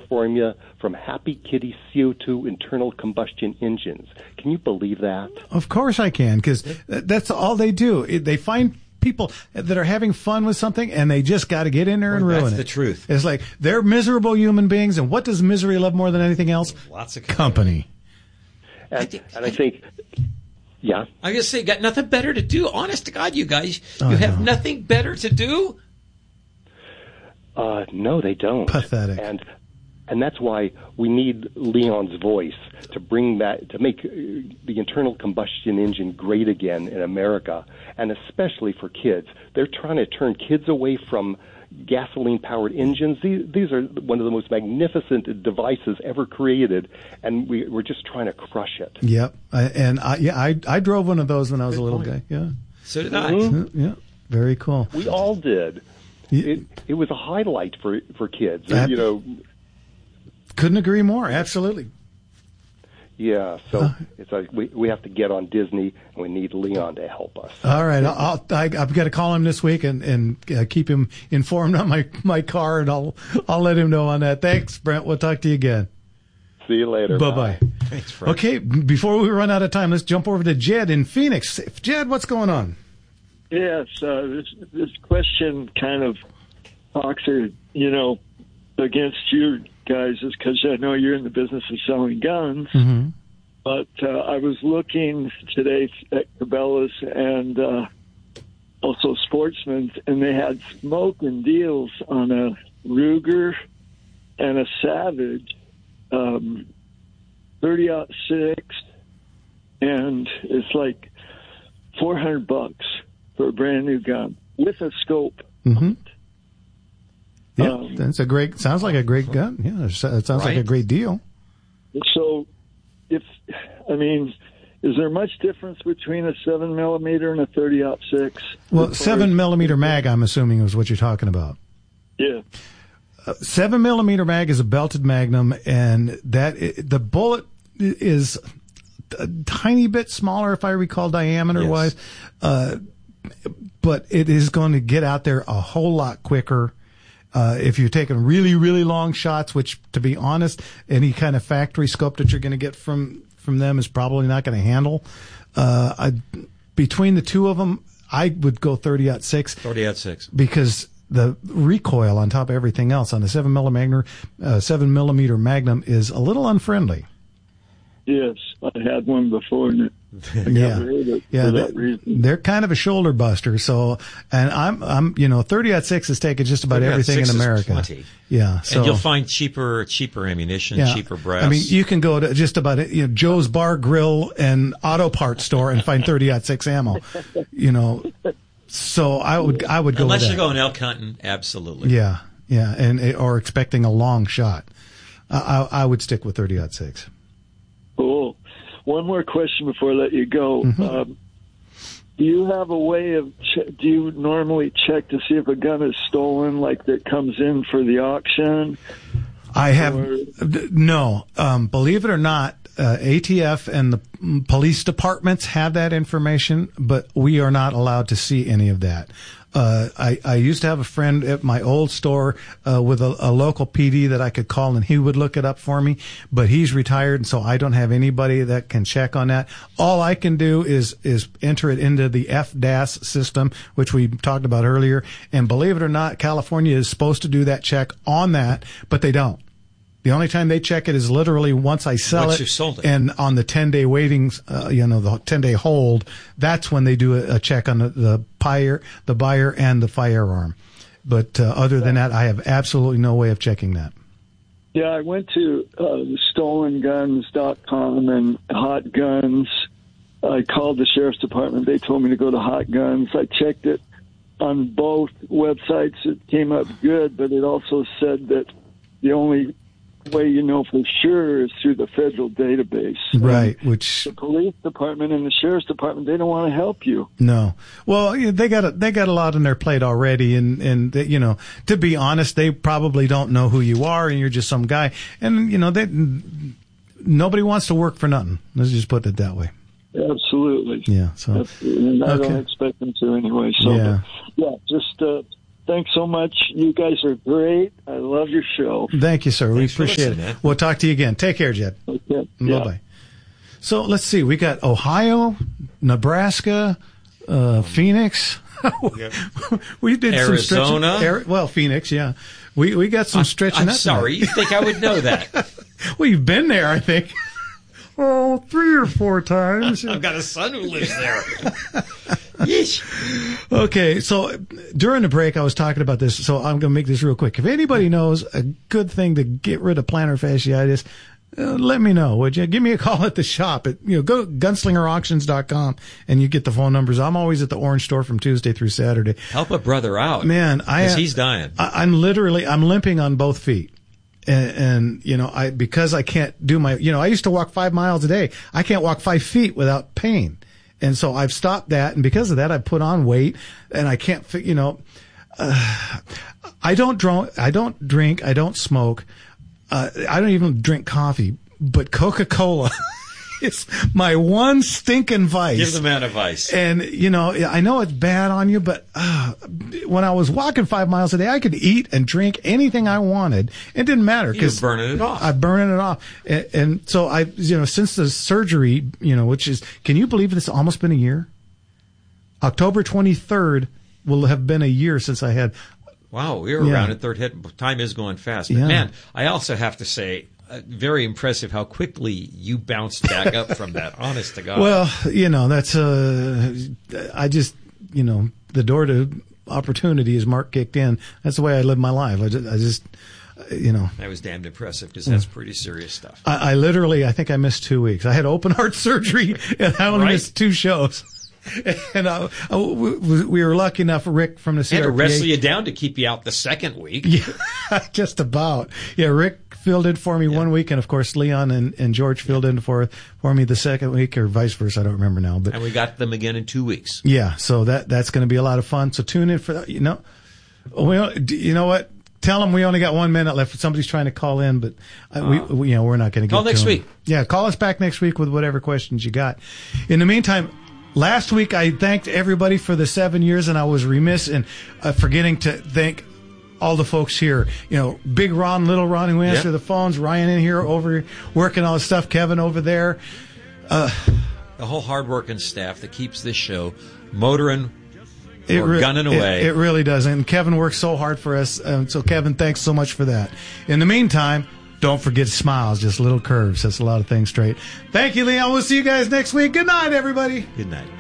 California from Happy Kitty CO2 internal combustion engines. Can you believe that? Of course I can, because that's all they do. They find people that are having fun with something, and they just got to get in there and ruin it. That's the truth. It's like they're miserable human beings, and what does misery love more than anything else? Lots of company. And I think, yeah. I just say, got nothing better to do. Honest to God, you guys, you have nothing better to do. No, they don't. Pathetic. And that's why we need Leon's voice to bring that, to make the internal combustion engine great again in America, and especially for kids. They're trying to turn kids away from gasoline-powered engines. These are one of the most magnificent devices ever created, and we're just trying to crush it. Yep. I drove one of those when I was a little guy. Yeah. So did I. Mm-hmm. Yeah. Very cool. We all did. It was a highlight for kids. You know. Couldn't agree more. Absolutely. Yeah, so it's like we have to get on Disney, and we need Leon to help us. All right, I've got to call him this week and keep him informed on my car, and I'll let him know on that. Thanks, Brent. We'll talk to you again. See you later. Bye-bye. Thanks, Frank. Okay, before we run out of time, let's jump over to Jed in Phoenix. Jed, what's going on? Yes, this question kind of talks, against you guys, is because I know you're in the business of selling guns. Mm-hmm. But I was looking today at Cabela's and also Sportsman's, and they had smoking deals on a Ruger and a Savage 30-06, and it's like $400 for a brand new gun with a scope. Mm-hmm. Yeah, sounds like a great gun. Yeah, it sounds like a great deal. So, is there much difference between a 7mm and a 30-06? Well, 7mm mag, I'm assuming, is what you're talking about. Yeah. 7mm mag is a belted magnum, and the bullet is a tiny bit smaller, if I recall, diameter-wise. Yes. But it is going to get out there a whole lot quicker. If you're taking really, really long shots, which, to be honest, any kind of factory scope that you're going to get from them is probably not going to handle. Between the two of them, I would go 30-06. 30-06. Because the recoil on top of everything else on the 7mm Magnum is a little unfriendly. Yes, I had one before, and they're kind of a shoulder buster. So, and I'm 30-06 is taking just about everything in America. Plenty. Yeah, so and you'll find cheaper ammunition, cheaper brass. I mean, you can go to just about Joe's Bar Grill and Auto Parts store and find 30-06 ammo. So I would go unless with you're going elk hunting, absolutely. Yeah, or expecting a long shot. I would stick with 30-06. Cool. One more question before I let you go. Mm-hmm. Do you have a way of, do you normally check to see if a gun is stolen, like that comes in for the auction? I have, no. Believe it or not, ATF and the police departments have that information, but we are not allowed to see any of that. I used to have a friend at my old store with a local PD that I could call, and he would look it up for me, but he's retired, and so I don't have anybody that can check on that. All I can do is enter it into the FDAS system, which we talked about earlier, and believe it or not, California is supposed to do that check on that, but they don't. The only time they check it is literally once I sell Once you've sold it. And on the 10-day waiting, the 10-day hold, that's when they do a check on the buyer and the firearm. But other than that, I have absolutely no way of checking that. Yeah, I went to stolenguns.com and Hot Guns. I called the sheriff's department. They told me to go to Hot Guns. I checked it on both websites. It came up good, but it also said that the only way you know for sure is through the federal database. Right, which the police department and the sheriff's department, they don't want to help you. No. Well, they got a lot on their plate already, and they, to be honest, they probably don't know who you are, and you're just some guy, and nobody wants to work for nothing. Let's just put it that way. Absolutely. Yeah. So and I don't expect them to anyway. So yeah. Just Thanks so much. You guys are great. I love your show. Thank you, sir. Thanks we appreciate it. man. We'll talk to you again. Take care, Jed. Okay. Bye-bye. So let's see. We got Ohio, Nebraska, Phoenix. We did Arizona. some stretching. Phoenix, yeah. We got some stretching. I'm up sorry. there. You think I would know that? Well, you've been there, I think. 3 or 4 times. I've got a son who lives there. Yeesh. Okay, so during the break, I was talking about this, so I'm going to make this real quick. If anybody knows a good thing to get rid of plantar fasciitis, let me know, would you? Give me a call at the shop. Go to gunslingerauctions.com and you get the phone numbers. I'm always at the Orange Store from Tuesday through Saturday. Help a brother out. Man, because he's dying. I'm limping on both feet. And because I can't do I used to walk 5 miles a day. I can't walk 5 feet without pain. And so I've stopped that. And because of that, I put on weight and I can't, I don't drink. I don't smoke. I don't even drink coffee, but Coca-Cola is my one stinking vice. Give the man a vice. And, I know it's bad on you, but when I was walking 5 miles a day, I could eat and drink anything I wanted. It didn't matter. You're burning it off. I'm burning it off. And so since the surgery, which is, can you believe it's almost been a year? October 23rd will have been a year since I had. Wow, we were around at third hit. Time is going fast. But man, I also have to say, very impressive how quickly you bounced back up from that. Honest to God. Well, that's I just the door to opportunity is Mark kicked in. That's the way I live my life. I just That was damned impressive because that's pretty serious stuff. I literally, I think I missed 2 weeks. I had open heart surgery and I only missed 2 shows. And we were lucky enough, Rick from the CRPA. Had to wrestle you down to keep you out the second week. Yeah, just about. Yeah, Rick filled in for me 1 week, and of course Leon and George filled in for me the second week, or vice versa. I don't remember now. But and we got them again in 2 weeks. Yeah, so that's going to be a lot of fun. So tune in for that. You know what? Tell them we only got 1 minute left. Somebody's trying to call in, but we're not going to get call next week. Yeah, call us back next week with whatever questions you got. In the meantime. Last week, I thanked everybody for the 7 years, and I was remiss in forgetting to thank all the folks here. Big Ron, Little Ron, who answered the phones. Ryan in here over working all the stuff. Kevin over there. The whole hard-working staff that keeps this show motoring or gunning away. It really does. And Kevin works so hard for us. So, Kevin, thanks so much for that. In the meantime, don't forget smiles, just little curves. That's a lot of things straight. Thank you, Leon. We'll see you guys next week. Good night, everybody. Good night.